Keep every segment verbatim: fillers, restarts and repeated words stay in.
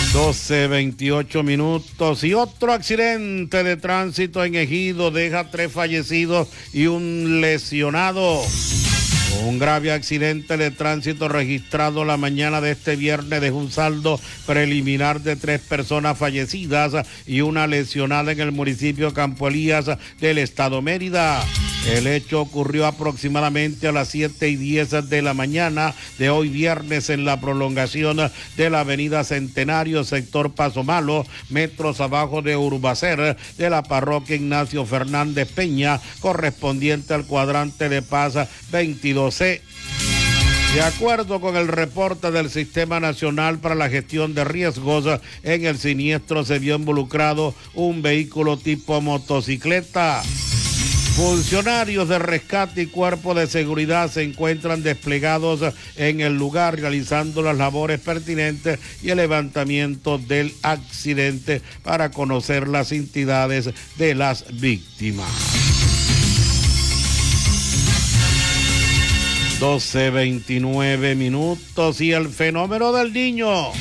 doce veintiocho minutos y otro accidente de tránsito en Ejido deja tres fallecidos y un lesionado. Un grave accidente de tránsito registrado la mañana de este viernes dejó un saldo preliminar de tres personas fallecidas y una lesionada en el municipio Campo Elías del estado Mérida. El hecho ocurrió aproximadamente a las siete y diez de la mañana de hoy viernes en la prolongación de la avenida Centenario, sector Paso Malo, metros abajo de Urbacer, de la parroquia Ignacio Fernández Peña, correspondiente al cuadrante de Paz veintidós C. De acuerdo con el reporte del Sistema Nacional para la Gestión de Riesgos, en el siniestro se vio involucrado un vehículo tipo motocicleta. Funcionarios de rescate y cuerpo de seguridad se encuentran desplegados en el lugar realizando las labores pertinentes y el levantamiento del accidente para conocer las identidades de las víctimas. doce veintinueve minutos y el fenómeno del Niño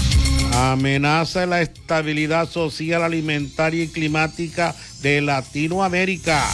amenaza la estabilidad social, alimentaria y climática de Latinoamérica.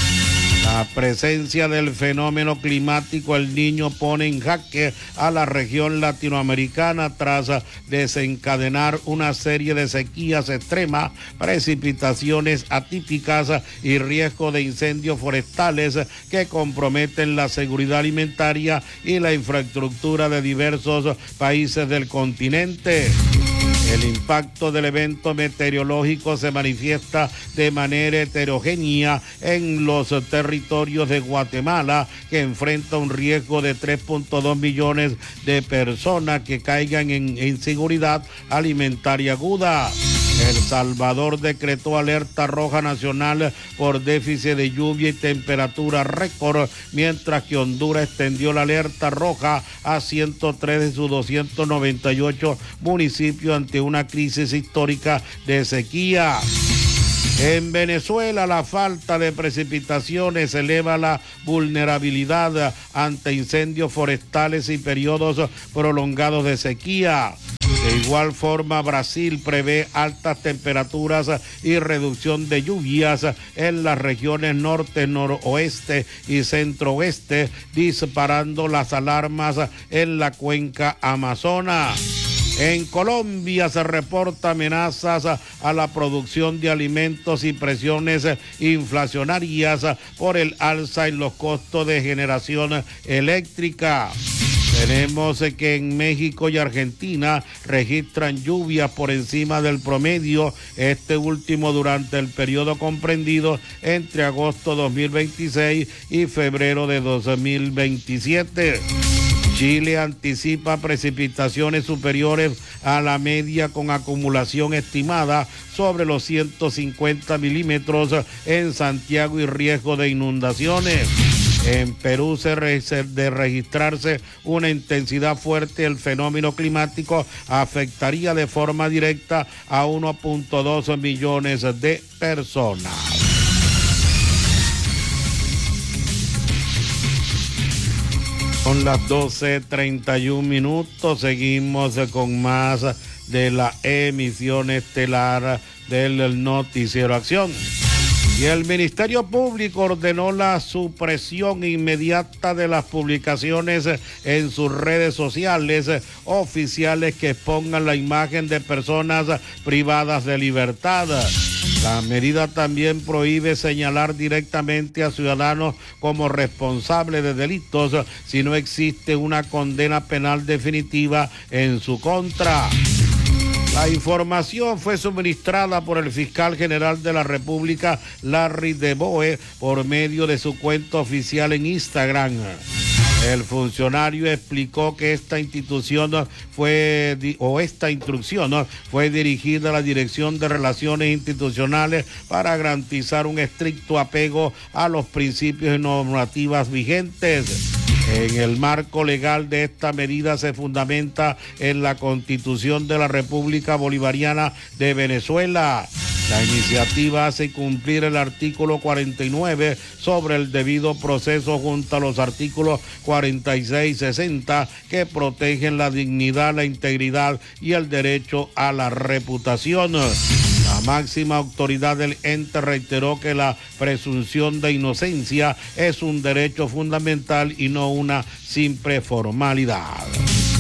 La presencia del fenómeno climático El Niño pone en jaque a la región latinoamericana tras desencadenar una serie de sequías extremas, precipitaciones atípicas y riesgo de incendios forestales que comprometen la seguridad alimentaria y la infraestructura de diversos países del continente. El impacto del evento meteorológico se manifiesta de manera heterogénea en los territorios de Guatemala, que enfrenta un riesgo de tres punto dos millones de personas que caigan en inseguridad alimentaria aguda. El Salvador decretó alerta roja nacional por déficit de lluvia y temperatura récord, mientras que Honduras extendió la alerta roja a ciento tres de sus doscientos noventa y ocho municipios ante una crisis histórica de sequía. En Venezuela, la falta de precipitaciones eleva la vulnerabilidad ante incendios forestales y periodos prolongados de sequía. De igual forma, Brasil prevé altas temperaturas y reducción de lluvias en las regiones norte, noroeste y centro-oeste, disparando las alarmas en la cuenca amazona. En Colombia se reporta amenazas a la producción de alimentos y presiones inflacionarias por el alza en los costos de generación eléctrica. Tenemos que en México y Argentina registran lluvias por encima del promedio, este último durante el periodo comprendido entre agosto dos mil veintiséis y febrero de dos mil veintisiete. Chile anticipa precipitaciones superiores a la media con acumulación estimada sobre los ciento cincuenta milímetros en Santiago y riesgo de inundaciones. En Perú se re, de registrarse una intensidad fuerte, el fenómeno climático afectaría de forma directa a uno punto dos millones de personas. Son las doce treinta y un minutos, seguimos con más de la emisión estelar del Noticiero Acción. Y el Ministerio Público ordenó la supresión inmediata de las publicaciones en sus redes sociales oficiales que expongan la imagen de personas privadas de libertad. La medida también prohíbe señalar directamente a ciudadanos como responsables de delitos si no existe una condena penal definitiva en su contra. La información fue suministrada por el fiscal general de la República, Larry DeBoe, por medio de su cuenta oficial en Instagram. El funcionario explicó que esta institución fue, o esta instrucción fue dirigida a la Dirección de Relaciones Institucionales para garantizar un estricto apego a los principios y normativas vigentes. En el marco legal de esta medida se fundamenta en la Constitución de la República Bolivariana de Venezuela. La iniciativa hace cumplir el artículo cuarenta y nueve sobre el debido proceso junto a los artículos cuarenta y seis y sesenta que protegen la dignidad, la integridad y el derecho a la reputación. La máxima autoridad del ente reiteró que la presunción de inocencia es un derecho fundamental y no una simple formalidad.